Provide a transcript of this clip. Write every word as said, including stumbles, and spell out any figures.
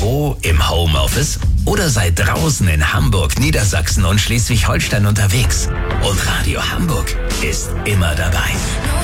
Büro, im Homeoffice oder seid draußen in Hamburg, Niedersachsen und Schleswig-Holstein unterwegs. Und Radio Hamburg ist immer dabei.